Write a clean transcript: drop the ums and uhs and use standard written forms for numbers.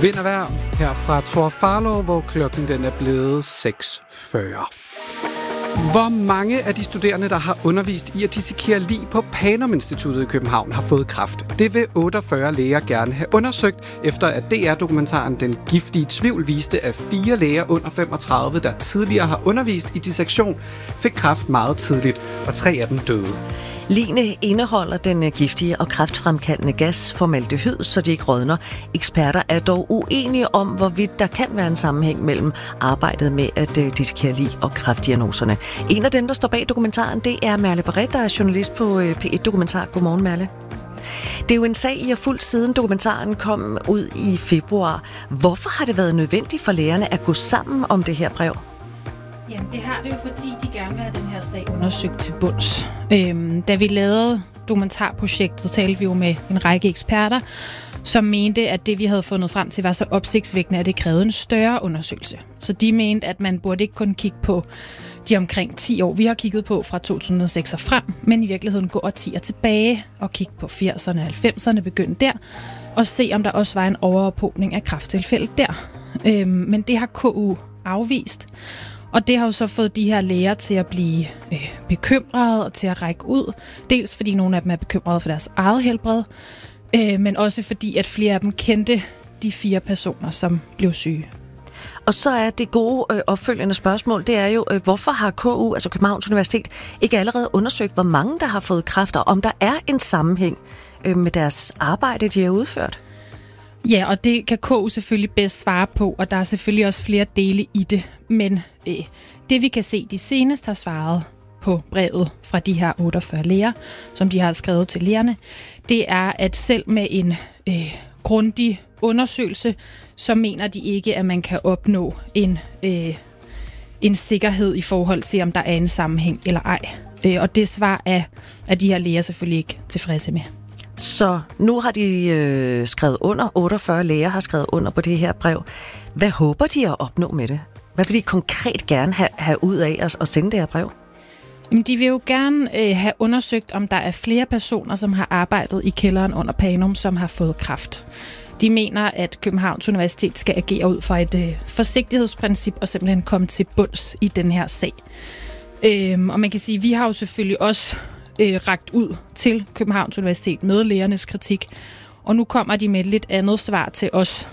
Vind og vejr her fra Tor Farlov, hvor klokken den er blevet 6:40. Hvor mange af de studerende, der har undervist i at dissekere lig på Panum Instituttet i København, har fået kræft? Det vil 48 læger gerne have undersøgt, efter at DR-dokumentaren Den Giftige Tvivl viste, at 4 læger under 35, der tidligere har undervist i dissektion, fik kræft meget tidligt, og 3 af dem døde. Ligene indeholder den giftige og kræftfremkaldende gas formaldehyd, så de ikke rådner. Eksperter er dog uenige om, hvorvidt der kan være en sammenhæng mellem arbejdet med at dissekere lig og kræftdiagnoserne. En af dem, der står bag dokumentaren, det er Merle Barret, der er journalist på P1 Dokumentar. Godmorgen, Merle. Det er jo en sag, I har fulgt siden dokumentaren kom ud i februar. Hvorfor har det været nødvendigt for lægerne at gå sammen om det her brev? Jamen, det har det jo, fordi de gerne vil have den her sag undersøgt til bunds. Da vi lavede dokumentarprojektet, talte vi jo med en række eksperter, som mente, at det, vi havde fundet frem til, var så opsigtsvækkende, at det krævede en større undersøgelse. Så de mente, at man burde ikke kun kigge på de omkring 10 år, vi har kigget på fra 2006 og frem, men i virkeligheden gå årtier tilbage og kigge på 80'erne og 90'erne, begynde der, og se, om der også var en overophobning af kræfttilfælde der. Men det har KU afvist. Og det har jo så fået de her læger til at blive bekymrede og til at række ud. Dels fordi nogle af dem er bekymrede for deres eget helbred, men også fordi, at flere af dem kendte de 4 personer, som blev syge. Og så er det gode opfølgende spørgsmål, det er jo, hvorfor har KU, altså Københavns Universitet, ikke allerede undersøgt, hvor mange der har fået kræft, og om der er en sammenhæng med deres arbejde, de har udført? Ja, og det kan KU selvfølgelig bedst svare på, og der er selvfølgelig også flere dele i det. Men det vi kan se, de senest har svaret på brevet fra de her 48 læger, som de har skrevet til lægerne, det er, at selv med en grundig undersøgelse, så mener de ikke, at man kan opnå en sikkerhed i forhold til, om der er en sammenhæng eller ej. Og det svar er de her læger selvfølgelig ikke tilfredse med. Så nu har de skrevet under, 48 læger har skrevet under på det her brev. Hvad håber de at opnå med det? Hvad vil de konkret gerne have ud af at sende det her brev? Jamen, de vil jo gerne have undersøgt, om der er flere personer, som har arbejdet i kælderen under Panum, som har fået kræft. De mener, at Københavns Universitet skal agere ud fra et forsigtighedsprincip og simpelthen komme til bunds i den her sag. Og man kan sige, at vi har jo selvfølgelig også rakt ud til Københavns Universitet med lægernes kritik. Og nu kommer de med et lidt andet svar til os,